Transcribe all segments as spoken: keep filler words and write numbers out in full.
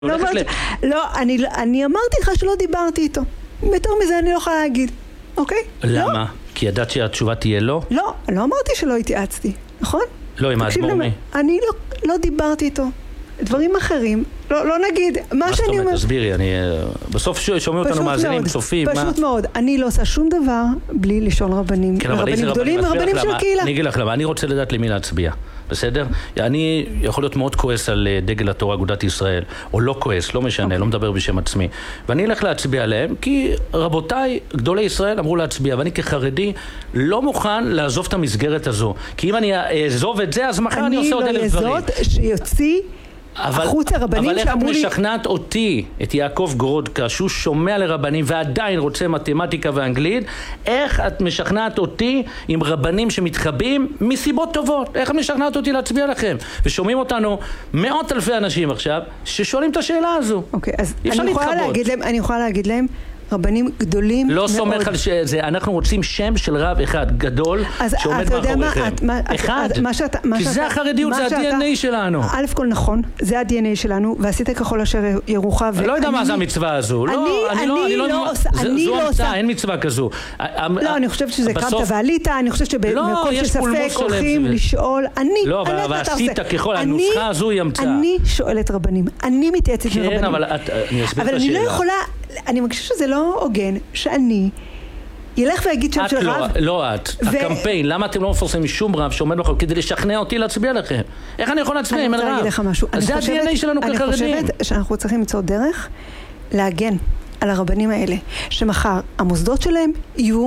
לא, לא, אני, אני אמרתי לך שלא דיברתי איתו. יותר מזה אני לא יכולה להגיד. אוקיי? למה? לא? כי ידעת שהתשובה תהיה לא? לא, לא אמרתי שלא התייעצתי, נכון? לא, עם האדמו"ר מי? אני לא, לא דיברתי איתו. דברים אחרים, לא, לא נגיד, מה, מה שאני אומר... תסבירי, אני... בסוף שומעים אותנו מאזינים, צופים, מה? פשוט מאוד, אני לא עושה שום דבר בלי לשאול רבנים. כן, רבנים גדולים, רבנים של הקהילה. אני אגיד לך למה, אני רוצה לדעת למי להצביע. בסדר? אני יכול להיות מאוד כועס על דגל התורה אגודת ישראל, או לא כועס, לא משנה, okay. לא מדבר בשם עצמי. ואני אלך להצביע עליהם, כי רבותיי, גדולי ישראל אמרו להצביע, ואני כחרדי לא מוכן לעזוב את המסגרת הזו. כי אם אני אעזוב את זה, אז מחר אני, אני עושה עוד אלף דברים. אני לא לזאת שיוציא החוץ הרבנים אבל איך את לי... משכנעת אותי, את יעקב גרודקה, שהוא שומע לרבנים ועדיין רוצה מתמטיקה ואנגלית, איך את משכנעת אותי עם רבנים שמתחבאים מסיבות טובות? איך את משכנעת אותי להצביע לכם? ושומעים אותנו מאות אלפי אנשים עכשיו ששואלים את השאלה הזו. אוקיי, אז אני יכולה להגיד להם, אני יכולה להגיד להם רבנים גדולים לא מאוד. סומך על שזה, אנחנו רוצים שם של רב אחד גדול שעומד מאחוריכם. אחד, כי זה החרדיות, זה ה-די אן איי שלנו. א' כל נכון, זה ה-די אן איי שלנו, ועשית ככל אשר ירוחך. אני לא יודע מה זה המצווה הזו. אני לא עושה. זו המצאה, אין מצווה כזו. לא, אני חושבת שזה קמת ועלית, אני חושבת שבמקום שספק הולכים לשאול. אני, לא, אבל עשית ככל, הנוסחה הזו היא המצאה. אני שואלת רבנים, אני מתייעצת עם רבנים. כן, אבל אני אסביר את השאלה. אבל אני לא יכולה, אני מרגישה שזה לא הוגן שאני ילך ויגיד שם של רב. לא את, הקמפיין, למה אתם לא מפרסמים שום רב שעומד לכם כדי לשכנע אותי להצביע לכם? איך אני יכול להצביע עם רב? אז זה ה-די אן איי שלנו כחרדים. אני חושבת שאנחנו צריכים למצוא דרך להגן על הרבנים האלה, שמחר המוסדות שלהם יהיו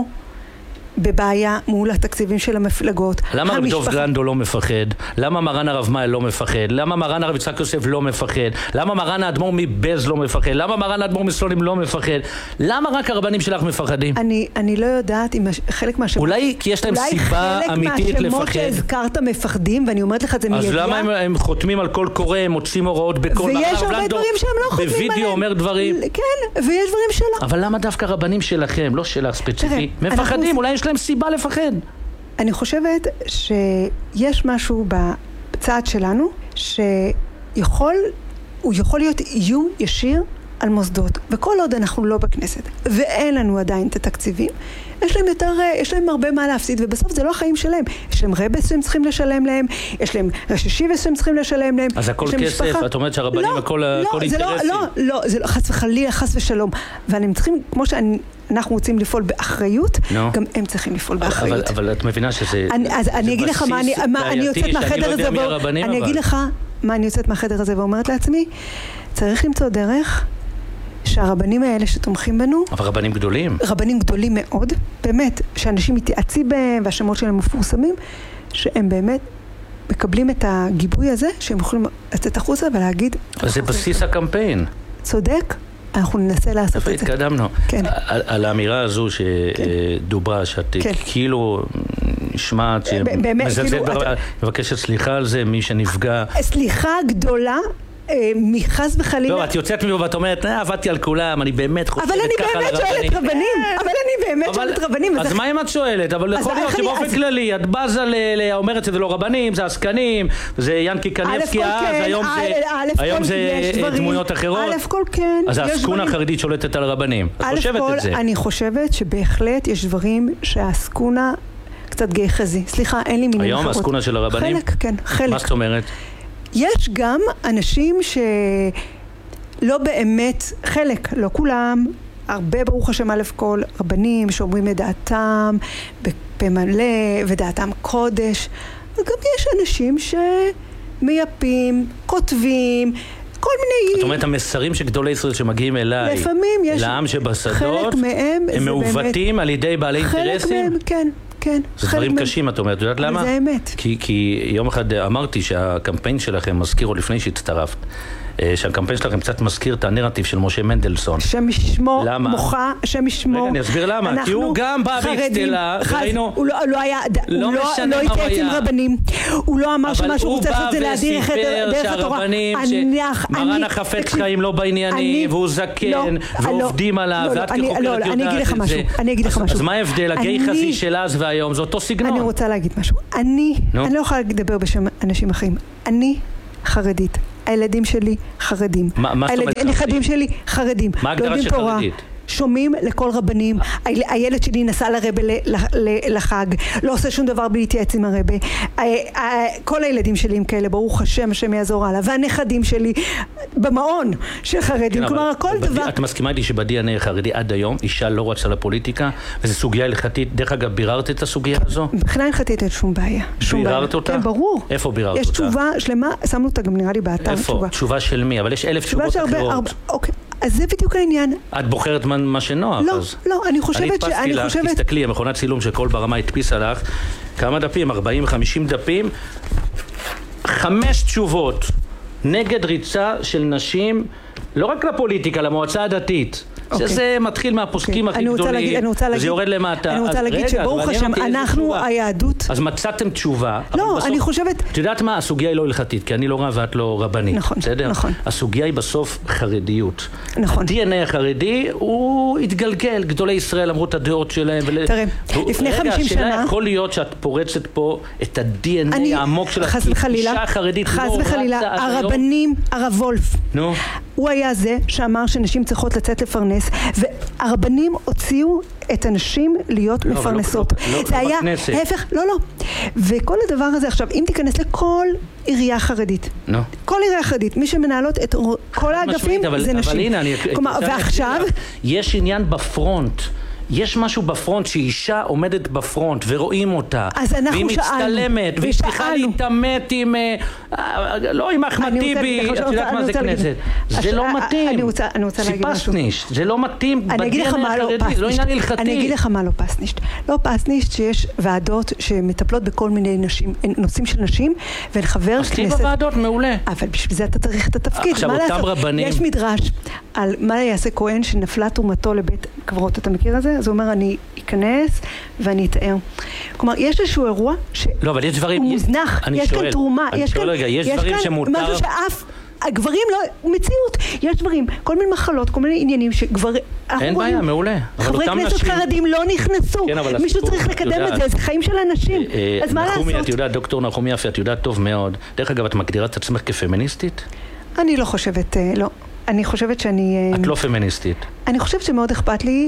בבעיה מול התקציבים של המפלגות. למה רב דוב גרנדו לא מפחד? למה מרן הרב מאיר לא מפחד? למה מרן הרב יצחק יוסף לא מפחד? למה מרן האדמו"ר מבז לא מפחד? למה מרן האדמו"ר מסלונים לא מפחד? למה רק הרבנים שלך מפחדים? אני, אני לא יודעת אם חלק מהשמות... אולי כי יש להם סיבה אמיתית לפחד. אולי חלק מהשמות שהזכרת מפחדים, ואני אומרת לך את זה מידיעה. אז למה הם, הם חותמים על כל קורא, הם מוצאים הוראות בכל... ויש הרבה דברים שהם לא חותמים עליהם. בווידאו אומר דברים. כן, ויש דברים שלא. אבל למה דווקא רבנים שלכם, לא שלך ספציפי, מפחדים? אולי יש להם סיבה לפחד. אני חושבת שיש משהו בצד שלנו שיכול, הוא יכול להיות איום ישיר על מוסדות, וכל עוד אנחנו לא בכנסת ואין לנו עדיין את התקציבים, יש להם יותר, יש להם הרבה מה להפסיד, ובסוף זה לא החיים שלהם. יש להם רבס שהם צריכים לשלם להם, יש להם רששיבס שהם צריכים לשלם להם. אז הכל כסף, משפחה. את אומרת שהרבנים לא, הכל, לא, הכל זה אינטרסים. לא, לא, לא, זה לא, חס וחלילה, חס ושלום. ואני צריכים, כמו שאנחנו רוצים לפעול באחריות, no. גם הם צריכים לפעול באחריות. אבל, אבל את מבינה שזה אני, אז זה אני אגיד לך מה אני, מה אני יוצאת מהחדר הזה, לא אני אבל. אגיד לך מה אני יוצאת מהחדר הזה ואומרת לעצמי, צריך למצוא דרך שהרבנים האלה שתומכים בנו, אבל רבנים גדולים, רבנים גדולים מאוד, באמת, שאנשים מתייעצים בהם והשמות שלהם מפורסמים, שהם באמת מקבלים את הגיבוי הזה, שהם יכולים לצאת החוצה ולהגיד, זה בסיס הקמפיין. צודק, אנחנו ננסה לעשות את זה. התקדמנו. כן. על, על האמירה הזו שדוברה, שאת כן. כאילו נשמעת, שמזלזלת, מבקשת סליחה על זה, מי שנפגע. סליחה גדולה, מחס וחלילה. לא, את יוצאת מפה ואת אומרת, עבדתי על כולם, אני באמת חושבת ככה על הרבנים. אבל אני באמת שואלת רבנים. אבל אני באמת שואלת רבנים. אז מה אם את שואלת? אבל יכול להיות שבאופן כללי, את בזה, אומרת שזה לא רבנים, זה עסקנים, זה ינקי קניבסקי אז, היום זה דמויות אחרות. א' כל כן. אז העסקונה החרדית שולטת על רבנים. את חושבת את זה? אני חושבת שבהחלט יש דברים שהעסקונה קצת גיא חזי. סליחה, אין לי מילים אחרות. היום העסקונה של הרבנים? חלק, כן, חלק. מה זאת אומרת? יש גם אנשים שלא באמת, חלק, לא כולם, הרבה ברוך השם א' כל רבנים שאומרים את דעתם בפה מלא ודעתם קודש, וגם יש אנשים שמייפים, כותבים, כל מיני... זאת אומרת, המסרים של גדולי ישראל שמגיעים אליי, לפעמים יש... לעם שבשדות, חלק מהם הם מעוותים על ידי בעלי אינטרסים? חלק מהם, כן. כן, זה דברים קשים, את אומרת, יודעת למה? זה האמת. כי, כי יום אחד אמרתי שהקמפיין שלכם מזכיר, או לפני שהצטרפת, שהקמפיין שלכם קצת מזכיר את הנרטיב של משה מנדלסון. שם ישמו מוחה, שם ישמו. רגע, אני אסביר למה. כי הוא גם בא באקסטלה, ראינו... הוא לא היה, הוא לא התייעץ עם רבנים. הוא לא אמר שמה שהוא רוצה לעשות זה להדיר דרך התורה. שהרבנים, שמרן החפץ חיים לא בעניינים, והוא זקן, ועובדים עליו, ואת כחוקרת יודעת את זה. אני אגיד לך משהו. אז מה ההבדל? הגיא חזי של אז והיום, זה אותו סגנון. אני רוצה להגיד משהו. אני, אני לא יכולה לדבר בשם אנשים אחרים. אני חרדית. הילדים שלי חרדים. מה, מה זאת אומרת חרדים? הנכדים שלי חרדים. מה הגדרה של חרדית? שומעים לכל רבנים, הילד שלי נסע לרבה לחג, לא עושה שום דבר בלי להתייעץ עם הרבה, כל הילדים שלי הם כאלה, ברוך השם, השם יעזור הלאה, והנכדים שלי במעון של חרדים, כלומר הכל דבר... את מסכימה איתי שב-די אן איי החרדי עד היום, אישה לא רצה לפוליטיקה, וזו סוגיה הלכתית, דרך אגב, ביררת את הסוגיה הזו? מבחינה הלכתית אין שום בעיה. ביררת אותה? כן, ברור. איפה ביררת אותה? יש תשובה שלמה, שמנו אותה גם נראה לי באתר. איפה? תשובה של מי? אבל יש אלף תשובות אחרות. אוקיי. אז זה בדיוק העניין. את בוחרת מה שנוח. לא, אז... לא, אני חושבת ש... אני הדפסתי לך, תסתכלי, המכונת צילום שכל ברמה הדפיסה לך, כמה דפים? ארבעים חמישים דפים, חמש תשובות נגד ריצה של נשים, לא רק לפוליטיקה, למועצה הדתית. שזה מתחיל מהפוסקים הכי גדולים, וזה יורד למטה. אני רוצה להגיד שברוך השם, אנחנו היהדות... אז מצאתם תשובה. לא, אני חושבת... את יודעת מה? הסוגיה היא לא הלכתית, כי אני לא רב ואת לא רבנית. נכון, נכון. הסוגיה היא בסוף חרדיות. נכון. ה-די אן איי החרדי הוא התגלגל, גדולי ישראל אמרו את הדעות שלהם. תראה, לפני חמישים שנה... רגע, השאלה יכול להיות שאת פורצת פה את ה-די אן איי העמוק של האישה החרדית. חס וחלילה, הרבנים, הרב וולף. נו. הוא היה זה שאמר שנשים צריכות לצאת לפרנס, והרבנים הוציאו את הנשים להיות לא, מפרנסות. לא, לא, זה לא היה בכנסת. הפך, לא, לא. וכל הדבר הזה עכשיו, אם תיכנס לכל עירייה חרדית, no. כל עירייה חרדית, מי שמנהלות את כל האגפים אבל, זה אבל נשים. הנה, אני, כלומר, ועכשיו... יש עניין בפרונט. יש משהו בפרונט שאישה עומדת בפרונט ורואים אותה והיא מצטלמת והיא צריכה להתעמת עם לא עם אחמד טיבי, את יודעת מה זה כנסת, זה לא מתאים, סיפסניש, זה לא מתאים בדיון החרדי, זה לא עניין הלכתי. אני אגיד לך מה לא פסנישט, לא פסנישט שיש ועדות שמטפלות בכל מיני נושאים של נשים והן חבר כנסת, אז תהי בוועדות, מעולה, אבל בשביל זה אתה צריך את התפקיד. עכשיו אותם רבנים, יש מדרש על מה יעשה כהן שנפלה תרומתו לבית קברות, אתה מכיר את זה? אז הוא אומר, אני אכנס ואני אתאר. כלומר, יש איזשהו אירוע שהוא מוזנח, יש כאן תרומה, יש כאן משהו שאף, הגברים לא, מציאות, יש דברים, כל מיני מחלות, כל מיני עניינים שגברים, אין בעיה, מעולה. חברי כנסת חרדים לא נכנסו, מישהו צריך לקדם את זה, זה חיים של אנשים, אז מה לעשות? נחומי, את יודעת, דוקטור נחומי יפה, את יודעת טוב מאוד. דרך אגב, את מגדירה את עצמך כפמיניסטית? אני לא חושבת, לא. אני חושבת שאני... את לא פמיניסטית. אני חושבת שמאוד אכפת לי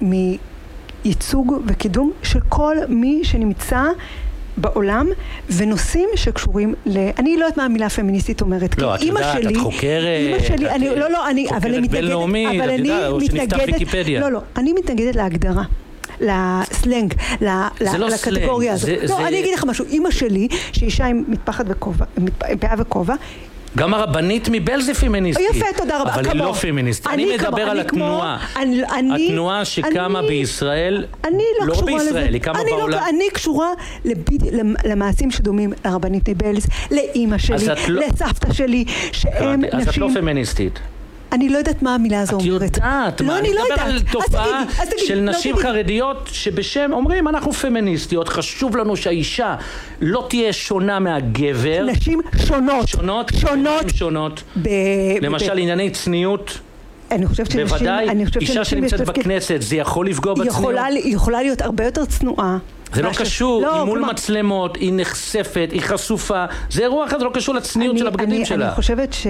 מייצוג וקידום של כל מי שנמצא בעולם, ונושאים שקשורים ל... אני לא יודעת מה המילה פמיניסטית אומרת. לא, את יודעת, את חוקרת, לא, לא, אני... חוקרת בינלאומית, את יודעת, או שנפתח ויקיפדיה. לא, לא, אני מתנגדת להגדרה. לסלנג, לקטגוריה הזאת. לא, אני אגיד לך משהו, אמא שלי, שאישה עם מטפחת וכובע, פאה וכובע, גם הרבנית מבל זה פמיניסטית. יפה, תודה רבה. אבל היא לא פמיניסטית. אני מדבר על התנועה. התנועה שקמה בישראל, לא בישראל, היא קמה בעולם. אני קשורה למעשים שדומים לרבנית מבלז, לאמא שלי, לסבתא שלי, שהם נשים... אז את לא פמיניסטית. אני לא יודעת מה המילה הזו אומרת. את יודעת, לא, אני לא יודעת. אני מדבר על תופעה של נשים חרדיות שבשם אומרים, אנחנו פמיניסטיות, חשוב לנו שהאישה לא תהיה שונה מהגבר. נשים שונות. שונות. שונות. שונות. למשל, ענייני צניעות. אני חושבת שנשים... בוודאי, אישה שנמצאת בכנסת, זה יכול לפגוע בצניעות. היא יכולה להיות הרבה יותר צנועה. זה לא קשור, היא מול מצלמות, היא נחשפת, היא חשופה. זה אירוע אחר, זה לא קשור לצניעות של הבגדים שלה. אני חושבת ש...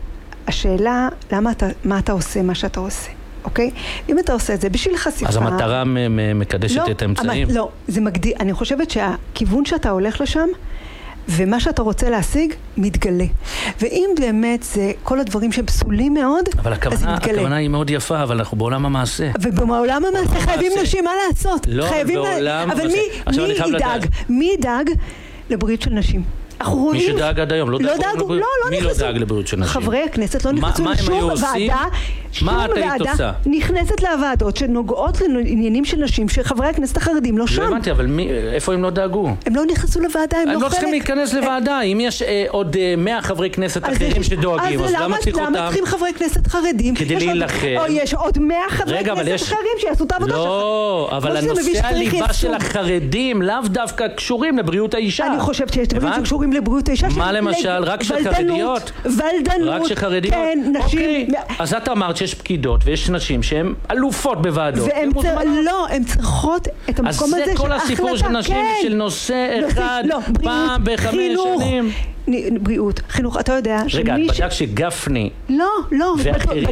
השאלה, למה אתה, מה אתה עושה, מה שאתה עושה, אוקיי? אם אתה עושה את זה בשביל חשיפה... אז המטרה מקדשת לא, את האמצעים? לא, זה מגדיל, אני חושבת שהכיוון שאתה הולך לשם, ומה שאתה רוצה להשיג, מתגלה. ואם באמת זה כל הדברים שהם פסולים מאוד, אבל הכוונה, הכוונה היא מאוד יפה, אבל אנחנו בעולם המעשה. ובעולם המעשה חייבים נשים מה לעשות. לא, בעולם... אבל מי, מי ידאג? מי ידאג לבריאות של נשים? מי שדאג עד היום, לא דאגו, מי לא דאג לבריאות של נשים? חברי הכנסת לא נכנסו לשום ועדה, מה את היית עושה? נכנסת לוועדות שנוגעות לעניינים של נשים שחברי הכנסת החרדים לא שם. לא הבנתי, אבל איפה הם לא דאגו? הם לא נכנסו לוועדה, הם לא חלק. הם לא צריכים להיכנס לוועדה, אם יש עוד מאה חברי כנסת אחרים שדואגים, אז למה צריך אותם? למה צריכים חברי כנסת חרדים? כדי להילחם. או יש עוד מאה חברי כנסת אחרים שיעשו את העבודה שלך. לא, אבל הנושא הליבה של החרדים לאו דווקא קשורים לבריאות האישה. אני חושבת שיש דברים שקשורים לבריאות האישה. מה למשל? רק של חרדיות? ולדנות. רק של חרדיות? כן, נשים. אז את אמרת שיש פקידות ויש נשים שהן אלופות בוועדות. לא, הן צריכות את המקום הזה של החלטה. אז זה כל הסיפור של נשים של נושא אחד פעם בחמש שנים. בריאות, חינוך, אתה יודע רגע, את שמי ש... בדק שגפני לא, לא, ואחרים